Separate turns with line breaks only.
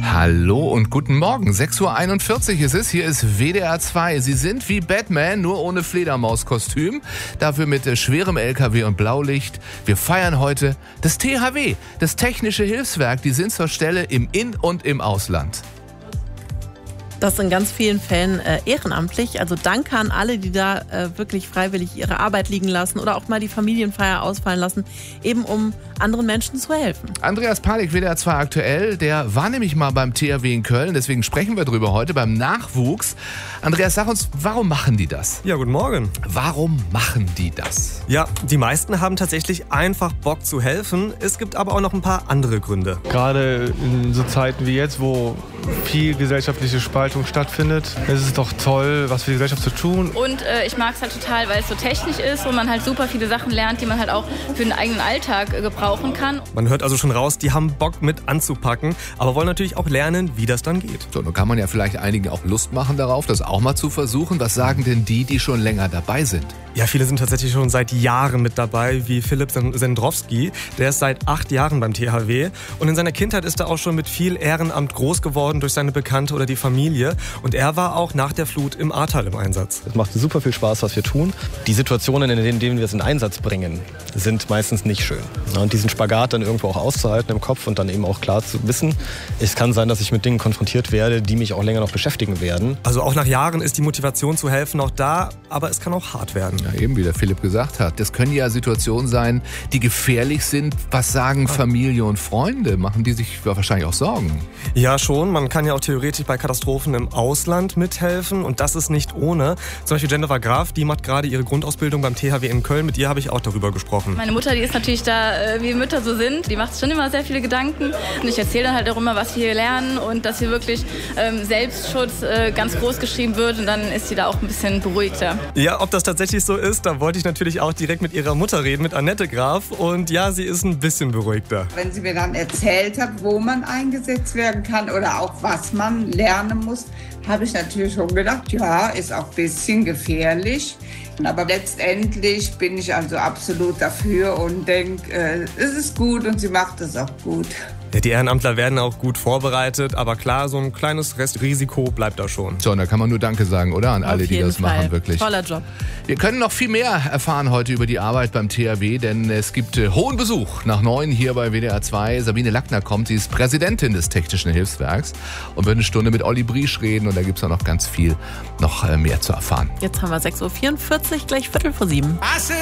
Hallo und guten Morgen. 6.41 Uhr ist es. Hier ist WDR 2. Sie sind wie Batman, nur ohne Fledermauskostüm. Dafür mit schwerem LKW und Blaulicht. Wir feiern heute das THW, das Technische Hilfswerk. Die sind zur Stelle im In- und im Ausland.
Das in ganz vielen Fällen ehrenamtlich. Also danke an alle, die da wirklich freiwillig ihre Arbeit liegen lassen oder auch mal die Familienfeier ausfallen lassen, eben um anderen Menschen zu helfen.
Andreas Palik, WDR 2 aktuell, der war nämlich mal beim THW in Köln, deswegen sprechen wir drüber heute, beim Nachwuchs. Andreas, sag uns, warum machen die das?
Ja, guten Morgen.
Warum machen die das?
Ja, die meisten haben tatsächlich einfach Bock zu helfen. Es gibt aber auch noch ein paar andere Gründe.
Gerade in so Zeiten wie jetzt, wo viel gesellschaftliche Spaltung stattfindet, ist es doch toll, was für die Gesellschaft zu tun.
Und ich mag es halt total, weil es so technisch ist und man halt super viele Sachen lernt, die man halt auch für den eigenen Alltag gebrauchen kann.
Man hört also schon raus, die haben Bock mit anzupacken, aber wollen natürlich auch lernen, wie das dann geht.
So, nun kann man ja vielleicht einigen auch Lust machen darauf, das auch mal zu versuchen. Was sagen denn die schon länger dabei sind?
Ja, viele sind tatsächlich schon seit Jahren mit dabei, wie Philipp Sendrowski. Der ist seit 8 Jahren beim THW und in seiner Kindheit ist er auch schon mit viel Ehrenamt groß geworden durch seine Bekannte oder die Familie. Und er war auch nach der Flut im Ahrtal im Einsatz.
Es macht super viel Spaß, was wir tun. Die Situationen, in denen wir es in Einsatz bringen, sind meistens nicht schön. Und diesen Spagat dann irgendwo auch auszuhalten im Kopf und dann eben auch klar zu wissen, es kann sein, dass ich mit Dingen konfrontiert werde, die mich auch länger noch beschäftigen werden.
Also auch nach Jahren ist die Motivation zu helfen noch da, aber es kann auch hart werden.
Ja, eben wie der Philipp gesagt hat. Das können ja Situationen sein, die gefährlich sind. Was sagen Familie und Freunde? Machen die sich wahrscheinlich auch Sorgen?
Ja, schon. Man kann ja auch theoretisch bei Katastrophen im Ausland mithelfen und das ist nicht ohne. Zum Beispiel Jennifer Graf, die macht gerade ihre Grundausbildung beim THW in Köln. Mit ihr habe ich auch darüber gesprochen.
Meine Mutter, die ist natürlich da, wie Mütter so sind. Die macht schon immer sehr viele Gedanken. Und ich erzähle dann halt auch immer, was wir hier lernen und dass hier wirklich Selbstschutz ganz groß geschrieben wird. Und dann ist sie da auch ein bisschen beruhigter.
Ja, ob das tatsächlich so ist, da wollte ich natürlich auch direkt mit ihrer Mutter reden, mit Annette Graf. Und ja, sie ist ein bisschen beruhigter.
Wenn sie mir dann erzählt hat, wo man eingesetzt werden kann oder auch was man lernen muss, habe ich natürlich schon gedacht, ja, ist auch ein bisschen gefährlich. Aber letztendlich bin ich also absolut dafür und denke, es ist gut und sie macht es auch gut.
Ja, die Ehrenamtler werden auch gut vorbereitet, aber klar, so ein kleines Restrisiko bleibt da schon.
So, und da kann man nur Danke sagen, oder? An alle, die das machen, wirklich.
Toller Job.
Wir können noch viel mehr erfahren heute über die Arbeit beim THW, denn es gibt hohen Besuch nach 9 hier bei WDR 2. Sabine Lackner kommt, sie ist Präsidentin des Technischen Hilfswerks und wird eine Stunde mit Olli Briesch reden und da gibt es auch noch ganz viel noch mehr zu erfahren.
Jetzt haben wir 6.44 Uhr, gleich 6:45.